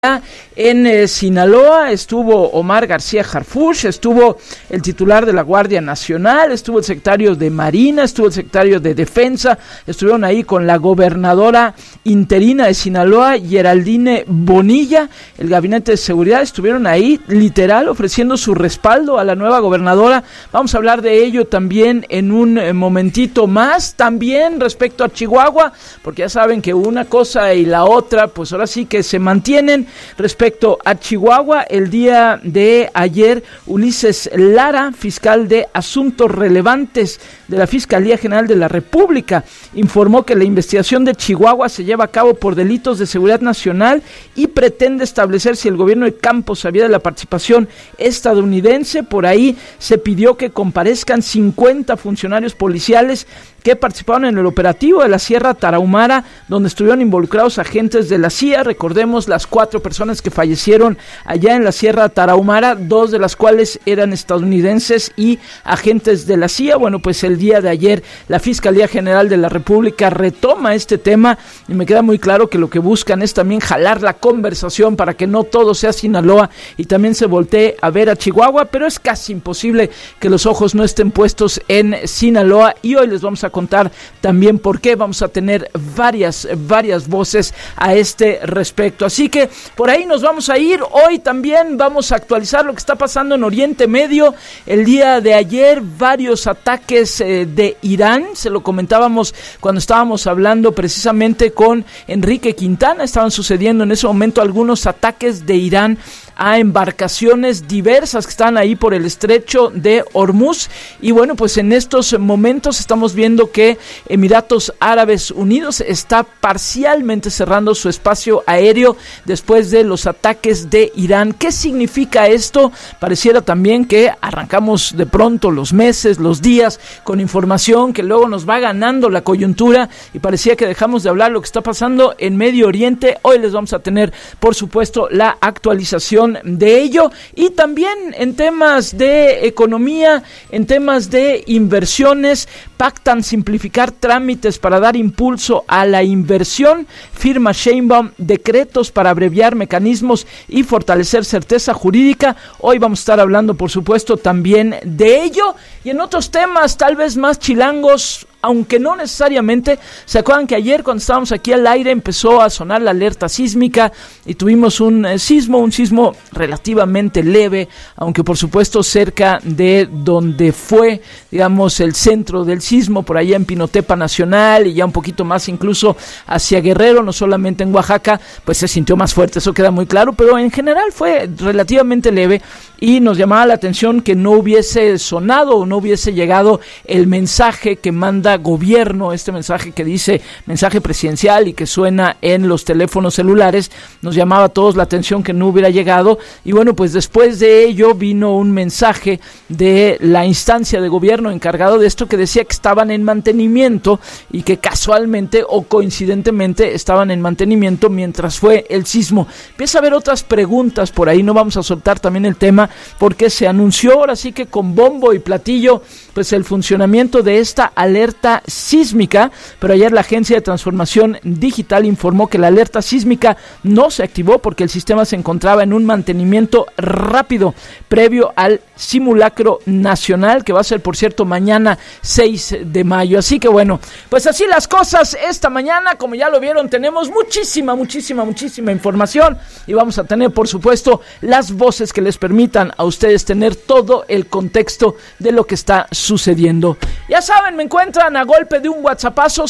En Sinaloa estuvo Omar García Harfuch, estuvo el titular de la Guardia Nacional, estuvo el secretario de Marina, estuvo el secretario de Defensa, estuvieron ahí con la gobernadora interina de Sinaloa, Geraldine Bonilla, el gabinete de seguridad, estuvieron ahí literal ofreciendo su respaldo a la nueva gobernadora. Vamos a hablar de ello también en un momentito más, también respecto a Chihuahua, porque ya saben que una cosa y la otra, pues ahora sí que se mantienen. Respecto a Chihuahua, el día de ayer, Ulises Lara, fiscal de Asuntos Relevantes de la Fiscalía General de la República, informó que la investigación de Chihuahua se lleva a cabo por delitos de seguridad nacional y pretende establecer si el gobierno de Campos sabía de la participación estadounidense. Por ahí se pidió que comparezcan 50 funcionarios policiales que participaron en el operativo de la Sierra Tarahumara, donde estuvieron involucrados agentes de la CIA. Recordemos las 4 personas que fallecieron allá en la Sierra Tarahumara, 2 de las cuales eran estadounidenses y agentes de la CIA. Bueno, pues el día de ayer la Fiscalía General de la República retoma este tema y me queda muy claro que lo que buscan es también jalar la conversación para que no todo sea Sinaloa y también se voltee a ver a Chihuahua, pero es casi imposible que los ojos no estén puestos en Sinaloa, y hoy les vamos a contar también por qué. Vamos a tener varias voces a este respecto, así que por ahí nos vamos a ir. Hoy también vamos a actualizar lo que está pasando en Oriente Medio. El día de ayer varios ataques de Irán, se lo comentábamos cuando estábamos hablando precisamente con Enrique Quintana, estaban sucediendo en ese momento algunos ataques de Irán a embarcaciones diversas que están ahí por el estrecho de Hormuz, y bueno, pues en estos momentos estamos viendo que Emiratos Árabes Unidos está parcialmente cerrando su espacio aéreo después de los ataques de Irán. ¿Qué significa esto? Pareciera también que arrancamos de pronto los meses, los días con información que luego nos va ganando la coyuntura y parecía que dejamos de hablar lo que está pasando en Medio Oriente. Hoy les vamos a tener, por supuesto, la actualización de ello, y también en temas de economía, en temas de inversiones. Pactan simplificar trámites para dar impulso a la inversión. Firma Sheinbaum decretos para abreviar mecanismos y fortalecer certeza jurídica. Hoy vamos a estar hablando, por supuesto, también de ello, y en otros temas tal vez más chilangos, aunque no necesariamente. ¿Se acuerdan que ayer cuando estábamos aquí al aire empezó a sonar la alerta sísmica y tuvimos un sismo relativamente leve, aunque por supuesto cerca de donde fue, digamos, el centro del sismo, por allá en Pinotepa Nacional y ya un poquito más incluso hacia Guerrero, no solamente en Oaxaca, pues se sintió más fuerte, eso queda muy claro, pero en general fue relativamente leve, y nos llamaba la atención que no hubiese sonado o no hubiese llegado el mensaje que manda gobierno, este mensaje que dice mensaje presidencial y que suena en los teléfonos celulares. Nos llamaba a todos la atención que no hubiera llegado, y bueno, pues después de ello vino un mensaje de la instancia de gobierno encargado de esto que decía que estaban en mantenimiento y que casualmente o coincidentemente estaban en mantenimiento mientras fue el sismo. Empieza a haber otras preguntas por ahí, no vamos a soltar también el tema porque se anunció ahora sí que con bombo y platillo pues el funcionamiento de esta alerta sísmica, pero ayer la Agencia de Transformación Digital informó que la alerta sísmica no se activó porque el sistema se encontraba en un mantenimiento rápido previo al simulacro nacional, que va a ser, por cierto, mañana 6 de mayo. Así que bueno, pues así las cosas esta mañana. Como ya lo vieron, tenemos muchísima información, y vamos a tener, por supuesto, las voces que les permitan a ustedes tener todo el contexto de lo que está sucediendo. Ya saben, me encuentran a golpe de un WhatsAppazo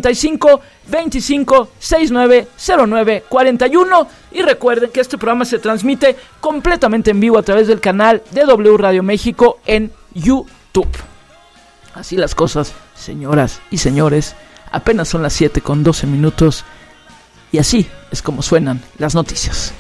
55 25 69 09 41, y recuerden que este programa se transmite completamente en vivo a través del canal de W Radio México en YouTube. Así las cosas, señoras y señores, apenas son las 7:12 y así es como suenan las noticias.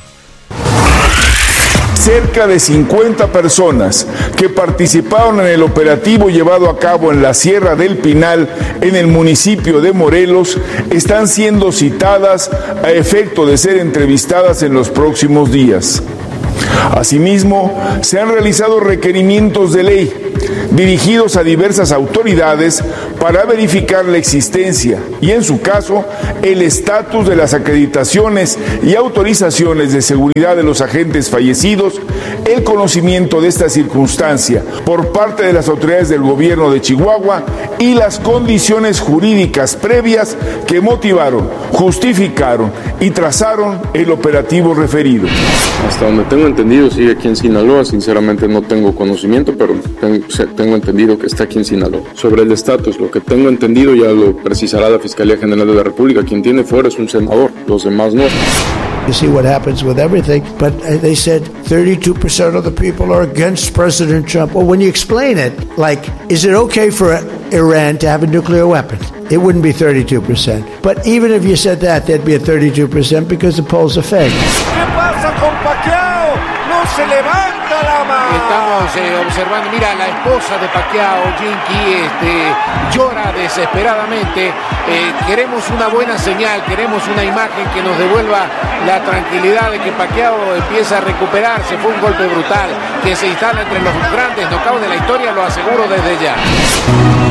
Cerca de 50 personas que participaron en el operativo llevado a cabo en la Sierra del Pinal, en el municipio de Morelos, están siendo citadas a efecto de ser entrevistadas en los próximos días. Asimismo, se han realizado requerimientos de ley dirigidos a diversas autoridades para verificar la existencia y, en su caso, el estatus de las acreditaciones y autorizaciones de seguridad de los agentes fallecidos, el conocimiento de esta circunstancia por parte de las autoridades del gobierno de Chihuahua y las condiciones jurídicas previas que motivaron, justificaron y trazaron el operativo referido. Hasta donde tengo entendido sigue aquí en Sinaloa, sinceramente no tengo conocimiento, pero tengo entendido que está aquí en Sinaloa. Sobre el estatus, lo que tengo entendido ya lo precisará la Fiscalía General de la República, quien tiene fuera es un senador, los demás no. You see what happens with everything, but they said 32% of the people are against President Trump. Well, when you explain it, like, is it okay for Iran to have a nuclear weapon? It wouldn't be 32%. But even if you said that, there'd be a 32% because the polls are fake. ¿Qué pasa con Pacquiao? No se levanta la mano. Estamos observando, mira, la esposa de Pacquiao, Jinky, llora desesperadamente. Queremos una buena señal, queremos una imagen que nos devuelva la tranquilidad de que Pacquiao empieza a recuperarse. Fue un golpe brutal que se instala entre los grandes knockouts de la historia, lo aseguro desde ya.